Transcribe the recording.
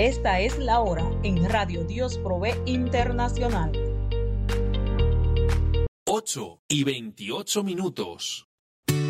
Esta es la hora en Radio Dios Provee Internacional. 8:28.